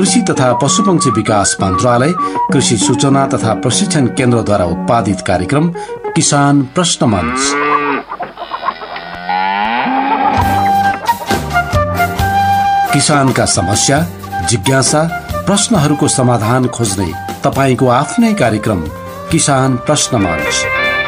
कृषि तथा पशुपक्षी विकास मन्त्रालय, कृषि सूचना तथा प्रशिक्षण केन्द्रद्वारा उत्पादित कार्यक्रम किसान प्रश्न मञ्च। किसानका समस्या, जिज्ञासा, प्रश्नहरूको समाधान खोज्ने तपाईको आफ्नै कार्यक्रम किसान प्रश्न मञ्च।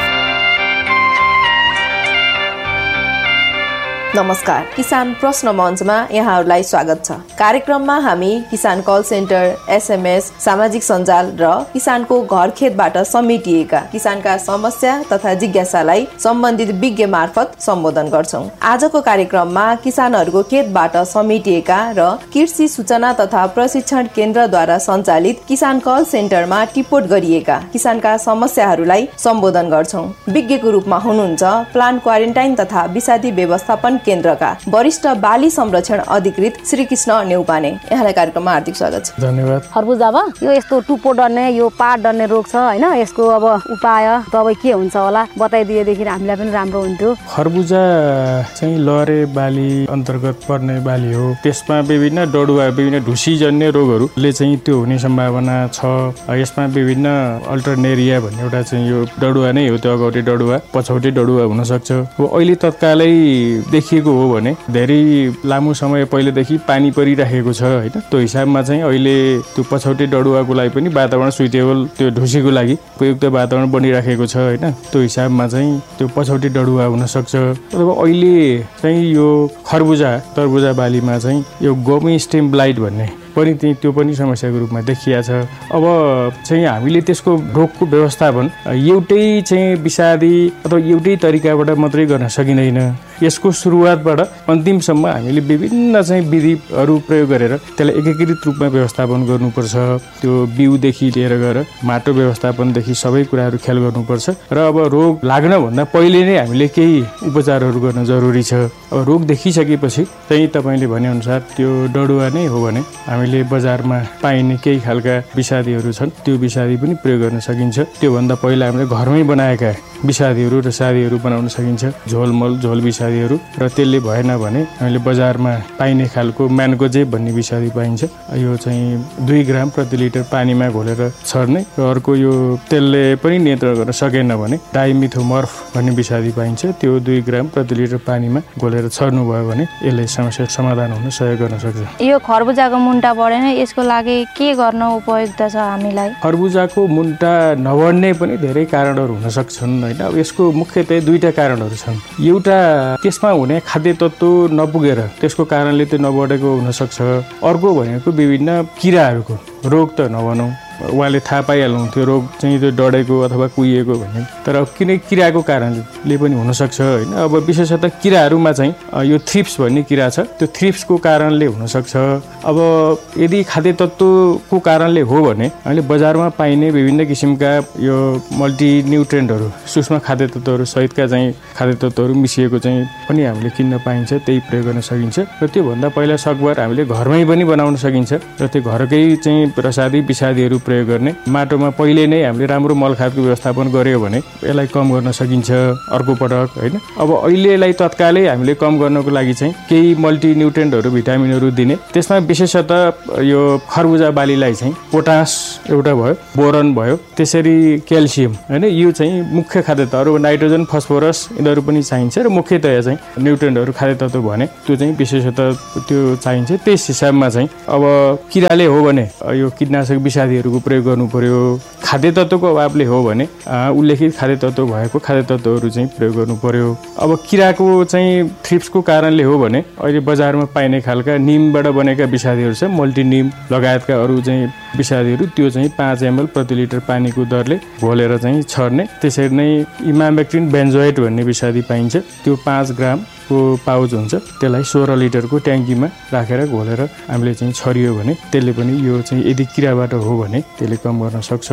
नमस्कार, किसान प्रश्न मञ्चमा यहाँहरूलाई स्वागत छ। कार्यक्रममा हामी किसान कल सेन्टर, SMS, सामाजिक सञ्जाल र किसानको घर खेतबाट समेटिएका किसानका समस्या तथा जिज्ञासालाई सम्बन्धित विज्ञ मार्फत सम्बोधन गर्छौं। आजको कार्यक्रममा किसानहरूको खेतबाट समेटिएका र कृषि सूचना तथा प्रशिक्षण केन्द्रद्वारा सञ्चालित किसान कल सेन्टरमा टिपोट गरिएका किसानका समस्याहरूलाई सम्बोधन गर्छौं। विज्ञको रूपमा हुनुहुन्छ प्लान्ट क्वारेन्टाइन तथा विषादी व्यवस्थापन केन्द्रका वरिष्ठ बाली संरक्षण अधिकृत श्री कृष्ण नेउपाने। यहाँलाई कार्यक्रममा हार्दिक स्वागत छ। धन्यवाद। खरबुजामा यो यस्तो टुप्पो डर्ने, यो पात डर्ने रोग छ हैन, यसको अब उपाय दबाई के हुन्छ होला बताइदिएदेखि हामीलाई पनि राम्रो हुन्थ्यो। खरबुजा चाहिँ लहरे बाली अन्तर्गत पर्ने बाली हो। त्यसमा विभिन्न डडुवा, विभिन्न ढुसीजन्य रोगहरूले चाहिँ त्यो हुने सम्भावना छ। यसमा विभिन्न अल्टरनेरिया भन्ने एउटा चाहिँ यो डडुवा नै हो। त्यो अगाडि डडुवा, पछौटे डडुवा हुन सक्छ। अहिले तत्कालै देखिएको हो भने धेरै लामो समय पहिलेदेखि पानी परिराखेको छ हैन, त्यो हिसाबमा चाहिँ अहिले त्यो पछौटे डडुवाको लागि पनि वातावरण सुइटेबल, त्यो ढुसीको लागि उपयुक्त वातावरण बनिराखेको छ हैन, त्यो हिसाबमा चाहिँ त्यो पछौटे डडुवा हुन सक्छ। अथवा अहिले चाहिँ यो खरबुजा, तरबुजा बालीमा चाहिँ यो गमी स्टेम ब्लाइट भन्ने पनि त्यो पनि समस्याको रूपमा देखिया छ। अब चाहिँ हामीले त्यसको रोगको व्यवस्थापन एउटै चाहिँ विषादी अथवा एउटै तरिकाबाट मात्रै गर्न सकिँदैन। यसको सुरुवातबाट अन्तिमसम्म हामीले विभिन्न चाहिँ विधिहरू प्रयोग गरेर त्यसलाई एकीकृत रूपमा व्यवस्थापन गर्नुपर्छ। त्यो बिउदेखि लिएर गएर माटो व्यवस्थापनदेखि सबै कुराहरू ख्याल गर्नुपर्छ। र अब रोग लाग्नभन्दा पहिले नै हामीले केही उपचारहरू गर्न जरुरी छ। अब रोग देखिसकेपछि चाहिँ तपाईँले भनेअनुसार त्यो डडुवा नै हो भने हामीले बजारमा पाइने केही खालका विषादीहरू छन्, त्यो विषादी पनि प्रयोग गर्न सकिन्छ। त्योभन्दा पहिला हामीले घरमै बनाएका विषादीहरू र सादीहरू बनाउन सकिन्छ, झोलमल, झोल विषादीहरू। र त्यसले भएन भने हामीले बजारमा पाइने खालको म्यानकोजेब भन्ने विषादी पाइन्छ। यो चाहिँ 2 ग्राम प्रति लिटर पानीमा घोलेर छर्ने। र अर्को यो त्यसले पनि नियन्त्रण गर्न सकेन भने डाइमिथोमर्फ भन्ने विषादी पाइन्छ। त्यो 2 ग्राम प्रति लिटर पानीमा घोलेर छर्नु भयो भने यसले समस्या समाधान हुन सहयोग गर्न सक्छ। यो खरबुजाको मुन्टा बढेन, यसको लागि के गर्न उपयुक्त छ हामीलाई? खरबुजाको मुन्टा नबढ्ने पनि धेरै कारणहरू हुन सक्छन् हैन। अब यसको मुख्यतया 2टा कारणहरू छन्। एउटा त्यसमा हुने खाद्य तत्त्व नपुगेर त्यसको कारणले त्यो नबढेको हुन सक्छ। अर्को भनेको विभिन्न किराहरूको रोग त नभनौँ, उहाँले थाहा पाइहाल्नुहुन्थ्यो रोग चाहिँ त्यो डढेको अथवा कुहिएको भन्ने, तर किन किराको कारणले पनि हुनसक्छ होइन। अब विशेषतः किराहरूमा चाहिँ यो थ्रिप्स भन्ने किरा छ, त्यो थ्रिप्सको कारणले हुनसक्छ। अब यदि खाद्य तत्त्वको कारणले हो भने हामीले बजारमा पाइने विभिन्न किसिमका यो मल्टिन्युट्रेन्टहरू, सूक्ष्म खाद्य तत्त्वहरू सहितका चाहिँ खाद्य तत्त्वहरू मिसिएको चाहिँ पनि हामीले किन्न पाइन्छ, त्यही प्रयोग गर्न सकिन्छ। र त्योभन्दा पहिला सकभर हामीले घरमै पनि बनाउन सकिन्छ। र त्यो घरकै चाहिँ प्रसादी विषादीहरू प्रयोग गर्ने, माटोमा पहिले नै हामीले राम्रो मलखादको व्यवस्थापन गर्यो भने यसलाई कम गर्न सकिन्छ अर्को पटक होइन। अब अहिलेलाई तत्कालै हामीले कम गर्नको लागि चाहिँ केही मल्टिन्युट्रेन्टहरू, भिटामिनहरू दिने। त्यसमा विशेषतः यो खरबुजा बालीलाई चाहिँ पोटास एउटा भयो, बोरन भयो, त्यसरी क्याल्सियम होइन, यो चाहिँ मुख्य खाद्य तत्त्वहरू। नाइट्रोजन, फस्फोरस यिनीहरू पनि चाहिन्छ। र मुख्यतया चाहिँ न्युट्रेन्टहरू खाद्य तत्त्व भने त्यो चाहिँ विशेषतः त्यो चाहिन्छ। त्यस हिसाबमा चाहिँ अब किराले हो भने यो कीटनाशक विषादीहरूको प्रयोग गर्नु पर्यो। खाद्य तत्त्वको अभावले हो भने उल्लेखित खाद्य तत्त्व भएको खाद्य तत्त्वहरू चाहिँ प्रयोग गर्नु पर्यो। अब किराको चाहिँ थ्रिप्सको कारणले हो भने अहिले बजारमा पाइने खालका निमबाट बनेका विषादीहरू छ, मल्टिनिम लगायतका अरू चाहिँ विषादीहरू, त्यो चाहिँ 5 ml प्रति लिटर पानीको दरले घोलेर चाहिँ छर्ने। त्यसरी नै इमामेक्टिन बेन्जोएट भन्ने विषादी पाइन्छ, त्यो 5 ग्राम को पाउच हुन्छ, त्यसलाई 16 लिटरको ट्याङ्कीमा राखेर घोलेर हामीले चाहिँ छरियो भने त्यसले पनि यो चाहिँ यदि किराबाट हो भने त्यसले कम गर्न सक्छ।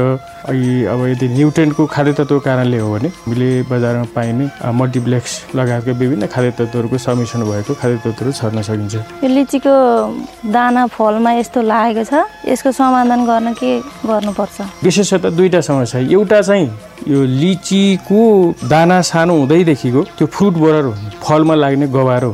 अब यदि न्युट्रेन्टको खाद्य तत्त्वको कारणले हो भने हामीले बजारमा पाइने मल्टिप्लेक्स लगायतका विभिन्न खाद्य तत्त्वहरूको समिश्रण भएको खाद्य तत्त्वहरू छर्न सकिन्छ। यो लिचीको दाना फलमा यस्तो लागेको छ, यसको समाधान गर्न के गर्नुपर्छ? विशेषतः 2टा समस्या। एउटा चाहिँ यो लिचीको दाना सानो हुँदैदेखिको त्यो फ्रुट बोरर फलमा लाग्ने गवारो हुन्छ।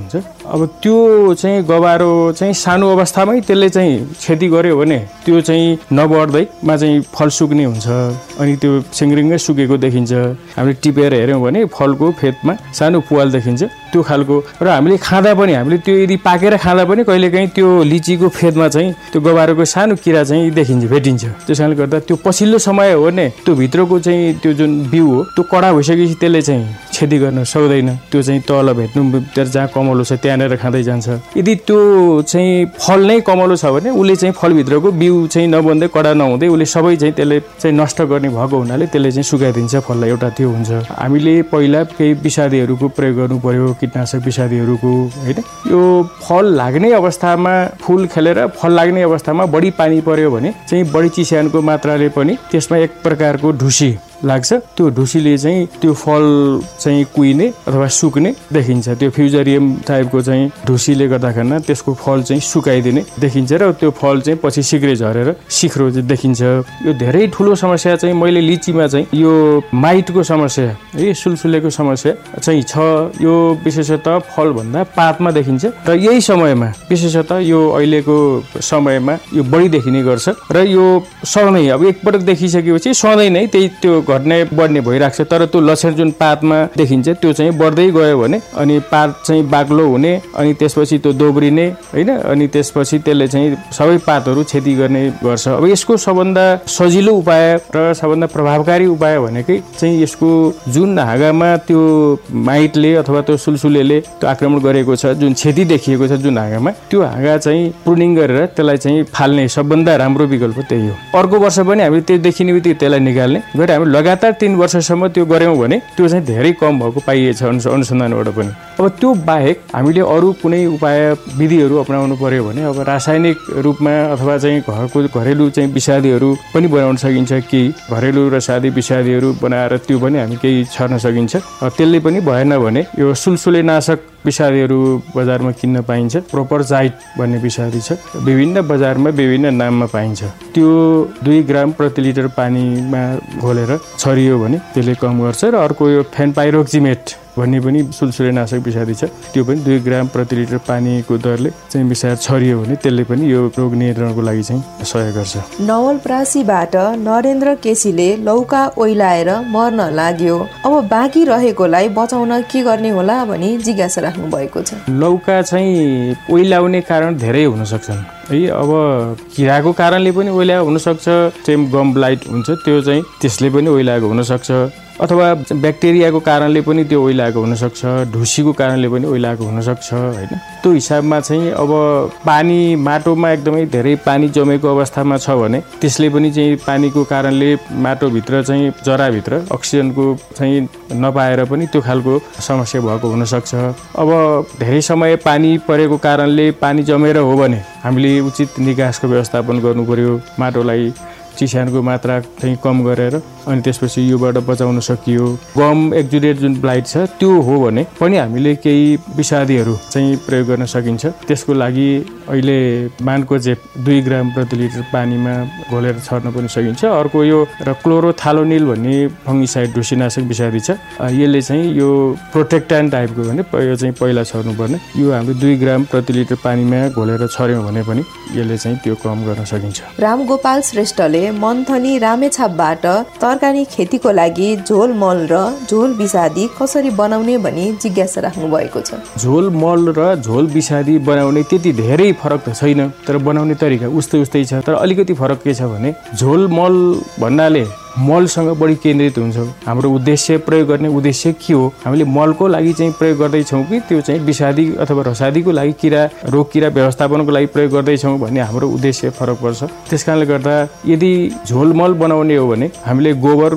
अब त्यो चाहिँ गबारो चाहिँ सानो अवस्थामै त्यसले चाहिँ क्षति गर्यो भने त्यो चाहिँ नबढ्दैमा चाहिँ फल सुक्ने हुन्छ अनि त्यो सिङ्रिङ्गै सुकेको देखिन्छ। हामीले टिपेर हेऱ्यौँ भने फलको फेदमा सानो पुवाल देखिन्छ त्यो खालको। र हामीले खाँदा पनि हामीले त्यो यदि पाकेर खाँदा पनि कहिलेकाहीँ त्यो लिचीको फेदमा चाहिँ त्यो गबारोको सानो किरा चाहिँ भेटिन्छ। त्यस कारणले गर्दा त्यो पछिल्लो समय हो भने त्यो भित्रको चाहिँ त्यो जुन बिउ हो त्यो कडा भइसकेपछि त्यसले चाहिँ क्षति गर्न सक्दैन। त्यो चाहिँ तल भेट्नु जहाँ कमलो छ त्यहाँनिर खाँदै जान्छ। यदि त्यो चाहिँ फल नै कमलो छ भने उसले चाहिँ फलभित्रको बिउ चाहिँ नबन्दै कडा नहुँदै उसले सबै चाहिँ त्यसले चाहिँ नष्ट गर्ने भएको हुनाले त्यसले चाहिँ सुकाइदिन्छ फललाई। एउटा त्यो हुन्छ। हामीले पहिला केही विषादीहरूको प्रयोग गर्नु पर्यो, कीटनाशक विषादीहरूको होइन। यो फल लाग्ने अवस्थामा फुल खेलेर फल लाग्ने अवस्थामा बढी पानी पर्यो भने चाहिँ बढी चिस्यानको मात्राले पनि त्यसमा एक प्रकारको ढुसी लाग्छ। त्यो ढुसीले चाहिँ त्यो फल चाहिँ कुहिने अथवा सुक्ने देखिन्छ। त्यो फ्युजरियम टाइपको चाहिँ ढुसीले गर्दाखेरि त्यसको फल चाहिँ सुकाइदिने देखिन्छ र त्यो फल चाहिँ पछि शीघ्रै झरेर सिख्रो देखिन्छ। यो धेरै ठुलो समस्या चाहिँ मैले लिचीमा चाहिँ यो माइटको समस्या है सुलसुलेको समस्या चाहिँ छ। यो विशेषतः फलभन्दा पातमा देखिन्छ र यही समयमा विशेषतः यो अहिलेको समयमा यो बढी देखिने गर्छ र यो सधैँ अब एकपटक देखिसकेपछि सधैँ नै त्यही त्यो घट्ने बढ्ने भइरहेको छ। तर त्यो लक्षण जुन पातमा देखिन्छ त्यो चाहिँ बढ्दै गयो भने अनि पात चाहिँ बाक्लो हुने अनि त्यसपछि त्यो दोब्रिने होइन अनि त्यसपछि त्यसले चाहिँ सबै पातहरू क्षति गर्ने गर्छ। अब यसको सबभन्दा सजिलो उपाय र सबभन्दा प्रभावकारी उपाय भनेकै चाहिँ यसको जुन हाँगामा त्यो माइटले अथवा त्यो सुलसुलेले त्यो आक्रमण गरेको छ जुन क्षति देखिएको छ जुन हाँगामा त्यो हाँगा चाहिँ प्रुनिङ गरेर त्यसलाई चाहिँ फाल्ने सबभन्दा राम्रो विकल्प त्यही हो। अर्को वर्ष पनि हामीले त्यो देखिने बित्तिकै त्यसलाई निकाल्ने गरेर हामी लगातार 3 वर्षसम्म त्यो गऱ्यौँ भने त्यो चाहिँ धेरै कम भएको पाइएछ अनुसन्धानबाट पनि। अब त्यो बाहेक हामीले अरू कुनै उपाय विधिहरू अपनाउनु पर्यो भने अब रासायनिक रूपमा अथवा चाहिँ घरेलु चाहिँ विषादीहरू पनि बनाउन सकिन्छ। केही घरेलु रसादी विषादीहरू बनाएर त्यो पनि हामी केही छर्न सकिन्छ। त्यसले पनि भएन भने यो सुलसुले नाशक विषादीहरू बजारमा किन्न पाइन्छ। प्रोपरजाइट भन्ने विषादी छ, विभिन्न बजारमा विभिन्न नाममा पाइन्छ। त्यो 2 ग्राम प्रति लिटर पानीमा घोलेर छरियो भने त्यसले कम गर्छ। र अर्को यो फेनपाइरोक्सिमेट भन्ने पनि सुलसुलेनाशक विषादी छ। त्यो पनि 2 ग्राम प्रति लिटर पानीको दरले चाहिँ मिसाएर छरियो भने त्यसले पनि यो रोग नियन्त्रणको लागि चाहिँ सहयोग गर्छ। नवलपरासीबाट नरेन्द्र केसीले लौका ओइलाएर मर्न लाग्यो, अब बाँकी रहेकोलाई बचाउन के गर्ने होला भनी जिज्ञासा राख्नु भएको छ। लौका चाहिँ ओइलाउने कारण धेरै हुन सक्छन् है। अब किराको कारणले पनि ओइला हुनसक्छ, सेम गम ब्लाइट हुन्छ त्यो चाहिँ त्यसले पनि ओइलाएको हुनसक्छ, अथवा ब्याक्टेरियाको कारणले पनि त्यो ओइलाएको हुनसक्छ, ढुसीको कारणले पनि ओइलाएको हुनसक्छ होइन। त्यो हिसाबमा चाहिँ अब पानी माटोमा एकदमै धेरै पानी जमेको अवस्थामा छ भने त्यसले पनि चाहिँ पानीको कारणले माटोभित्र चाहिँ जराभित्र अक्सिजनको चाहिँ नपाएर पनि त्यो खालको समस्या भएको हुनसक्छ। अब धेरै समय पानी परेको कारणले पानी जमेर हो भने हामीले उचित निकासको व्यवस्थापन गर्नु पर्यो। माटोलाई चिसानको मात्रा चाहिँ कम गरेर अनि त्यसपछि योबाट बचाउन सकियो। गम एक्जुडेट जुन ब्लाइट छ त्यो हो भने पनि हामीले केही विषादीहरू चाहिँ प्रयोग गर्न सकिन्छ। त्यसको लागि अहिले मानकोजेब 2 ग्राम प्रति लिटर पानीमा घोलेर छर्न पनि सकिन्छ। अर्को यो र क्लोरोथालोनिल भन्ने फङ्गिसाइड ढुसीनाशक विषादी छ। यसले चाहिँ यो प्रोटेक्टान्ट टाइपको भने यो चाहिँ पहिला छर्नुपर्ने। यो हामीले 2 ग्राम प्रति लिटर पानीमा घोलेर छर्यौँ भने पनि यसले चाहिँ त्यो कम गर्न सकिन्छ। रामगोपाल श्रेष्ठले मन्थनी रामेछापबाट तरकारी खेतीको लागि झोल मल र झोल विषादी कसरी बनाउने भनी जिज्ञासा राख्नु भएको छ। झोल मल र झोल विषादी बनाउने त्यति धेरै फरक त छैन, तर बनाउने तरिका उस्तै छ। तर अलिकति फरक के छ भने झोल मल भन्नाले मलसँग बढी केन्द्रित हुन्छौँ। हाम्रो उद्देश्य प्रयोग गर्ने उद्देश्य के हो, हामीले मलको लागि चाहिँ प्रयोग गर्दैछौँ कि त्यो चाहिँ विषादी अथवा रसादीको लागि रोग किरा व्यवस्थापनको लागि प्रयोग गर्दैछौँ भन्ने हाम्रो उद्देश्य फरक पर्छ। त्यस कारणले गर्दा यदि झोल मल बनाउने हो भने हामीले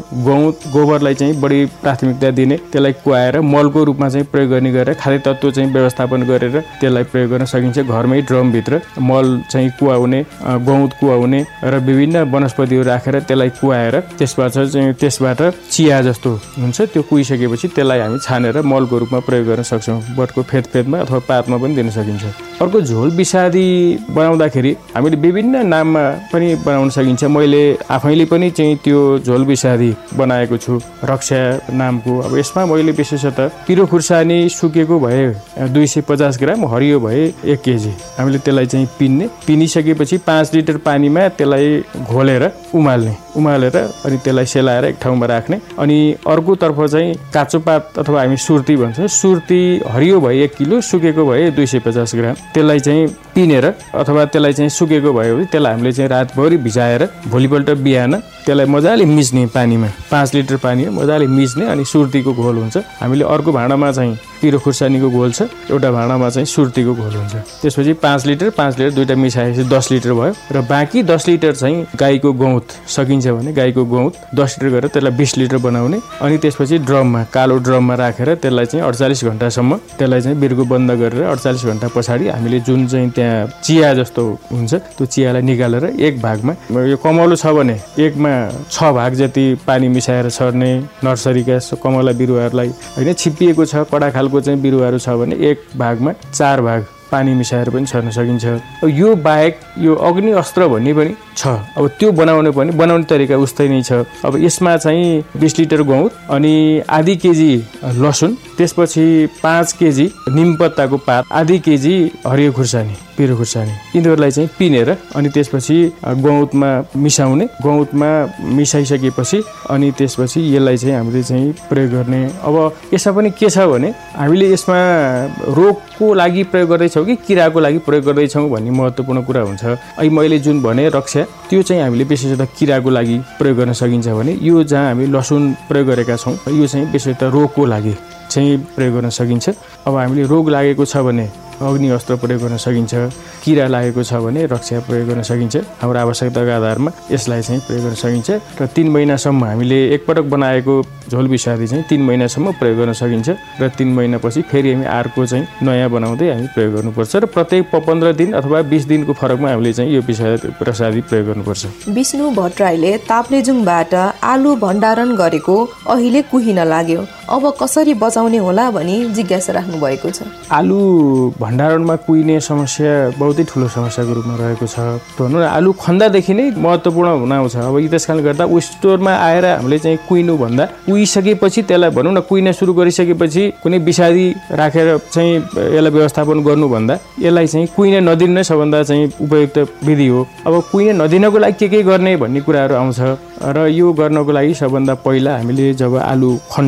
गोबरलाई चाहिँ बढी प्राथमिकता दिने, त्यसलाई कुहाएर मलको रूपमा चाहिँ प्रयोग गर्ने गरेर खाद्य तत्त्व चाहिँ व्यवस्थापन गरेर त्यसलाई प्रयोग गर्न सकिन्छ। घरमै ड्रमभित्र मल चाहिँ कुहाउने, गहुँत कुहाउने र विभिन्न वनस्पतिहरू राखेर त्यसलाई कुहाएर त्यसबाट चिया जस्तो हुन्छ, त्यो कुहिसकेपछि त्यसलाई हामी छानेर मलको रूपमा प्रयोग गर्न सक्छौँ। बटको फेदमा अथवा पातमा पनि दिन सकिन्छ। अर्को झोल विषादी बनाउँदाखेरि हामीले विभिन्न नाममा पनि बनाउन सकिन्छ। मैले आफैले पनि चाहिँ त्यो झोल विषादी बनाएको छु, रक्षा नामको। अब यसमा मैले विशेषतः पिरो खुर्सानी सुकेको भए 250 ग्राम, हरियो भए 1 केजी हामीले त्यसलाई चाहिँ पिनिसकेपछि 5 लिटर पानीमा त्यसलाई घोलेर उमालेर अनि त्यसलाई सेलाएर एक ठाउँमा राख्ने। अनि अर्कोतर्फ चाहिँ काँचो पात अथवा हामी सुर्ती भन्छौँ, सुर्ती हरियो भए 1 किलो, सुकेको भए 250 ग्राम, त्यसलाई चाहिँ पिनेर अथवा त्यसलाई चाहिँ सुकेको भयो भने त्यसलाई हामीले चाहिँ रातभरि भिजाएर भोलिपल्ट बिहान त्यसलाई मजाले मिच्ने पानीमा 5 लिटर पानीमा मजाले मिच्ने। अनि सुर्तीको घोल हुन्छ। हामीले अर्को भाँडामा चाहिँ पिरो खुर्सानीको घोल छ, एउटा भाँडामा चाहिँ सुर्तीको घोल हुन्छ। त्यसपछि 5 लिटर दुईटा मिसाएपछि 10 लिटर भयो र बाँकी 10 लिटर चाहिँ गाईको गौत सकिन्छ भने गाईको गौत 10 लिटर गरेर त्यसलाई 20 लिटर बनाउने। अनि त्यसपछि कालो ड्रममा राखेर त्यसलाई चाहिँ 48 घण्टासम्म त्यसलाई चाहिँ बिर्को बन्द गरेर 48 घण्टा पछाडि हामीले जुन चाहिँ त्यहाँ चिया जस्तो हुन्छ त्यो चियालाई निकालेर एक भागमा, यो कमलो छ भने एकमा 6 भाग जति पानी मिसाएर छर्ने, नर्सरीका कमला बिरुवाहरूलाई होइन, छिप्पिएको छ कडा खालको चाहिँ बिरुवाहरू छ भने एक भागमा 4 भाग पानी मिसाएर पनि छर्न सकिन्छ। अब यो बाहेक यो अग्नि अस्त्र भन्ने पनि छ। अब त्यो बनाउने तरिका उस्तै नै छ। अब यसमा चाहिँ 20 लिटर गहुँत अनि आधी केजी लसुन, त्यसपछि 5 केजी निमपत्ताको पात, आधी केजी हरियो खुर्सानी, पिरो खुर्सानी, यिनीहरूलाई चाहिँ पिनेर अनि त्यसपछि गहुँतमा मिसाइसकेपछि अनि त्यसपछि यसलाई चाहिँ हामीले चाहिँ प्रयोग गर्ने। अब यसमा पनि के छ भने हामीले यसमा रोगको लागि प्रयोग गर्दैछौँ कि किराको लागि प्रयोग गर्दैछौँ भन्ने महत्त्वपूर्ण कुरा हुन्छ। अहिले मैले जुन भने रक्षा, त्यो चाहिँ हामीले विशेषतः किराको लागि प्रयोग गर्न सकिन्छ भने यो जहाँ हामी लसुन प्रयोग गरेका छौँ यो चाहिँ विशेषतः रोगको लागि चाहिँ प्रयोग गर्न सकिन्छ। अब हामीले रोग लागेको छ भने अग्नि अस्त्र प्रयोग गर्न सकिन्छ, किरा लागेको छ भने रक्षा प्रयोग गर्न सकिन्छ। हाम्रो आवश्यकताको आधारमा यसलाई चाहिँ प्रयोग गर्न सकिन्छ र 3 महिनासम्म हामीले एकपटक बनाएको झोल विषादी चाहिँ 3 महिनासम्म प्रयोग गर्न सकिन्छ र 3 महिनापछि फेरि हामी अर्को चाहिँ नयाँ बनाउँदै हामी प्रयोग गर्नुपर्छ र प्रत्येक 15 दिन अथवा 20 दिनको फरकमा हामीले चाहिँ यो विषादी प्रयोग गर्नुपर्छ। विष्णु भट्टराईले ताप्लेजुङबाट आलु भण्डारण गरेको अहिले कुहिन लाग्यो, अब कसरी बचाउने होला भनी जिज्ञासा राख्नु भएको छ। आलु भण्डारणमा कुहिने समस्या बहुतै ठुलो समस्याको रूपमा रहेको छ। भनौँ न आलु खन्दादेखि नै महत्त्वपूर्ण हुन आउँछ। अब त्यस कारणले गर्दा स्टोरमा आएर हामीले चाहिँ कुहिनुभन्दा कुहिसकेपछि त्यसलाई भनौँ न कुहिन सुरु गरिसकेपछि कुनै विषादी राखेर चाहिँ यसलाई व्यवस्थापन गर्नुभन्दा यसलाई चाहिँ कुहिन नदिनु नै सबभन्दा चाहिँ उपयुक्त विधि हो। अब कुहिन नदिनको लागि के गर्ने भन्ने कुराहरू आउँछ र यो गर्नको लागि सबभन्दा पहिला हामीले जब आलु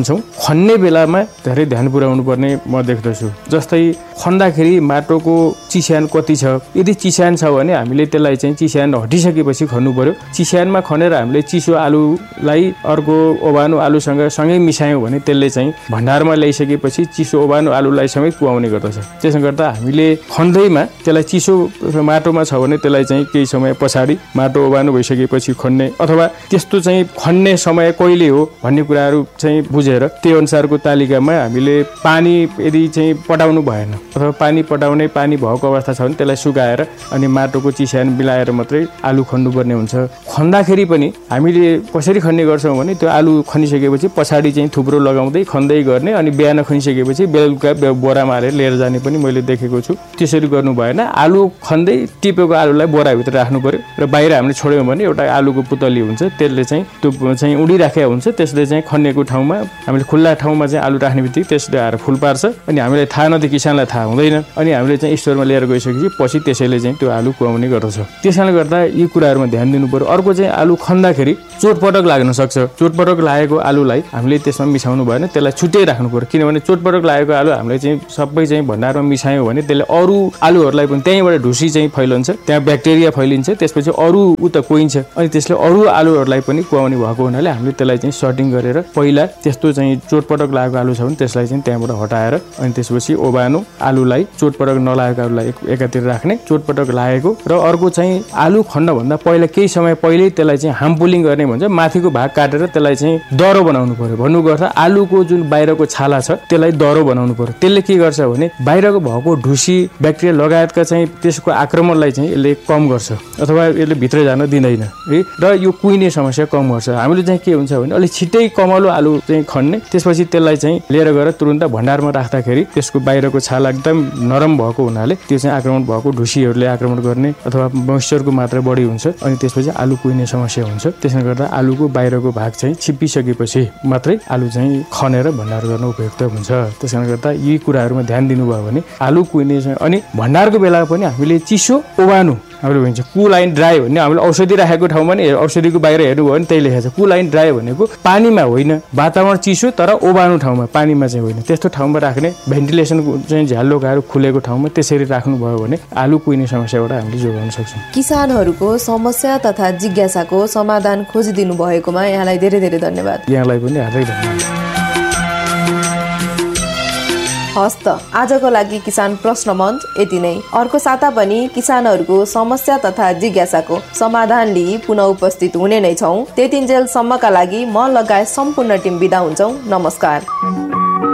खन्ने बेलामा धेरै ध्यान पुर्याउनु पर्ने म देख्दछु। जस्तै खन्दाखेरि माटोको चिस्यान कति छ, यदि चिस्यान छ भने हामीले त्यसलाई चाहिँ चिस्यान हटिसकेपछि खन्नु पर्यो। चिस्यानमा खनेर हामीले चिसो आलुलाई अर्को ओभानो आलुसँग सँगै मिसायौँ भने त्यसले चाहिँ भण्डारमा ल्याइसकेपछि चिसो ओभानो आलुलाई समेत कुहाउने गर्दछ। त्यसले गर्दा हामीले खन्दैमा त्यसलाई चिसो माटोमा छ भने त्यसलाई चाहिँ केही समय पछाडि माटो ओभानो भइसकेपछि खन्ने अथवा त्यस्तो चाहिँ खन्ने समय कहिले हो भन्ने कुराहरू चाहिँ बुझेर त्यो अनुसारको तालिकामा हामीले पानी यदि चाहिँ पटाउनु भएन अथवा पानी भएको अवस्था छ भने त्यसलाई सुकाएर अनि माटोको चिस्यान मिलाएर मात्रै आलु खन्नुपर्ने हुन्छ। खन्दाखेरि पनि हामीले कसरी खन्ने गर्छौँ भने त्यो आलु खनिसकेपछि पछाडि चाहिँ थुप्रो लगाउँदै खन्दै गर्ने अनि बिहान खनिसकेपछि बेलुका बोरामा हालेर लिएर जाने पनि मैले देखेको छु। त्यसरी गर्नु भएन। आलु खन्दै टिपेको आलुलाई बोराभित्र राख्नु पर्यो र बाहिर हामीले छोड्यौँ भने एउटा आलुको पुतली हुन्छ, त्यसले चाहिँ त्यो चाहिँ उडिराखेको हुन्छ। त्यसले चाहिँ खनेको ठाउँमा हामीले खुल्ला ठाउँमा चाहिँ आलु राख्ने बित्तिकै त्यसले आएर फुल पार्छ अनि हामीलाई थाहा नदिए किसानलाई थाहा हुँदैन अनि हामीले चाहिँ स्टोरमा लिएर गइसकेपछि पछि त्यसैले चाहिँ त्यो आलु कुहाउने गर्दछ। त्यसैले गर्दा यी कुराहरूमा ध्यान दिनु पर्यो। अर्को चाहिँ आलु खन्दाखेरि चोटपटक लाग्न सक्छ। चोटपटक लागेको आलुलाई हामीले त्यसमा मिसाउनु भएन, त्यसलाई छुट्टै राख्नु पर्यो। किनभने चोटपटक लागेको आलु हामीले चाहिँ सबै चाहिँ भण्डारमा मिसायौँ भने त्यसले अरू आलुहरूलाई पनि त्यहीँबाट ढुसी चाहिँ फैलन्छ, त्यहाँ ब्याक्टेरिया फैलिन्छ, त्यसपछि अरू उता कुहिन्छ अनि त्यसले अरू आलुहरूलाई पनि कुहाउने भएको हुनाले हामीले त्यसलाई चाहिँ सर्टिङ गरेर पहिला त्यस्तो चाहिँ चोटपटक लागेको आलु छ भने त्यसलाई चाहिँ त्यहाँबाट हटाएर अनि त्यसपछि ओभानो आलुलाई चोटपटक नलागेको आलुलाई एकातिर राख्ने, चोटपटक लागेको र अर्को चाहिँ आलु खन्नभन्दा पहिला केही समय पहिल्यै त्यसलाई चाहिँ हामपुलिङ गर्ने भन्छ। माथिको भाग काटेर त्यसलाई चाहिँ दह्रो बनाउनु पर्यो। भन्नुपर्छ आलुको जुन बाहिरको छाला छ त्यसलाई दह्रो बनाउनु पर्यो। त्यसले के गर्छ भने बाहिरको भएको ढुसी ब्याक्टेरिया लगायतका चाहिँ त्यसको आक्रमणलाई चाहिँ यसले कम गर्छ अथवा यसले भित्र जान दिँदैन है। र यो कुहिने समस्या कम गर्छ। हामीले चाहिँ के हुन्छ भने अलिक छिट्टै कमलो आलु चाहिँ खन्ने, त्यसपछि त्यसलाई चाहिँ लिएर गएर तुरुन्त भण्डारमा राख्दाखेरि त्यसको बाहिरको छाला एकदम नरम भएको हुनाले त्यो चाहिँ आक्रमण भएको ढुसीहरूले आक्रमण गर्ने अथवा मोइस्चरको मात्रा बढी हुन्छ अनि त्यसपछि आलु कुहिने समस्या हुन्छ। त्यसले गर्दा आलुको बाहिरको भाग चाहिँ छिप्पिसकेपछि मात्रै आलु चाहिँ खनेर भण्डार गर्न उपयुक्त हुन्छ। त्यसले गर्दा यी कुराहरूमा ध्यान दिनुभयो भने आलु कुहिने चाहिँ अनि भण्डारको बेला पनि हामीले चिसो ओभानो हामीले भन्छ कुल एन्ड ड्राई भन्ने हामीले औषधि राखेको ठाउँमा नि औषधिको बाहिर हेर्नुभयो भने त्यही लेखेको छ। कुल एन्ड ड्राई भनेको पानीमा होइन, वातावरण चिसो तर ओभानो ठाउँमा, पानीमा चाहिँ होइन, त्यस्तो ठाउँमा राख्ने, भेन्टिलेसनको चाहिँ झ्यालोगाहरू खुलेको ठाउँमा त्यसरी राख्नुभयो भने आलु कुहिने समस्याबाट हामीले जोगाउन सक्छौँ। किसानहरूको समस्या तथा जिज्ञासाको समाधान खोजिदिनु भएकोमा यहाँलाई धेरै धेरै धन्यवाद। यहाँलाई पनि हार्दिक धन्यवाद। हस् त, आजको लागि किसान प्रश्न मञ्च यति नै। अर्को साता पनि किसानहरूको समस्या तथा जिज्ञासाको समाधान लिई पुनः उपस्थित हुने नै छौँ। त्यतिन्जेलसम्मका लागि म लगायत सम्पूर्ण टिम बिदा हुन्छौँ। नमस्कार।